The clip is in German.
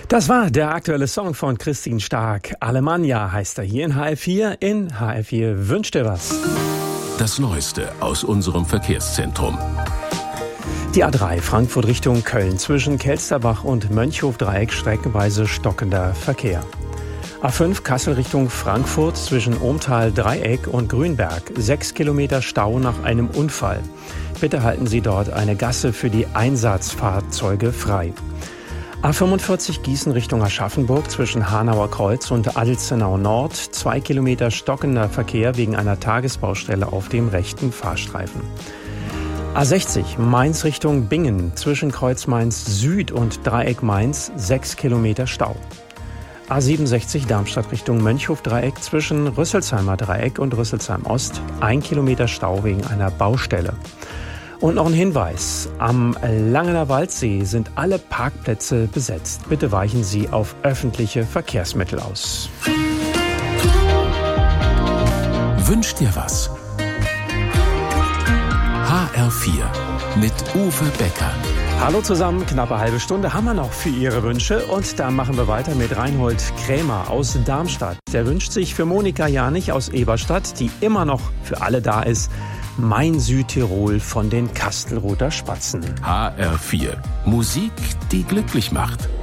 Das war der aktuelle Song von Christine Stark. Alemannia heißt er hier in HR4. In HR4 wünscht dir was. Das Neueste aus unserem Verkehrszentrum. Die A3 Frankfurt Richtung Köln zwischen Kelsterbach und Mönchhof-Dreieck streckenweise stockender Verkehr. A5 Kassel Richtung Frankfurt zwischen Ohmtal-Dreieck und Grünberg. 6 Kilometer Stau nach einem Unfall. Bitte halten Sie dort eine Gasse für die Einsatzfahrzeuge frei. A45 Gießen Richtung Aschaffenburg zwischen Hanauer Kreuz und Alzenau Nord. 2 Kilometer stockender Verkehr wegen einer Tagesbaustelle auf dem rechten Fahrstreifen. A60 Mainz Richtung Bingen zwischen Kreuz Mainz Süd und Dreieck Mainz. 6 Kilometer Stau. A67 Darmstadt Richtung Mönchhof-Dreieck zwischen Rüsselsheimer Dreieck und Rüsselsheim Ost. 1 Kilometer Stau wegen einer Baustelle. Und noch ein Hinweis. Am Langener Waldsee sind alle Parkplätze besetzt. Bitte weichen Sie auf öffentliche Verkehrsmittel aus. Wünscht dir was? HR4 mit Uwe Becker. Hallo zusammen, knappe halbe Stunde haben wir noch für Ihre Wünsche. Und da machen wir weiter mit Reinhold Krämer aus Darmstadt. Der wünscht sich für Monika Janich aus Eberstadt, die immer noch für alle da ist, Mein Südtirol von den Kastelruther Spatzen. HR4. Musik, die glücklich macht.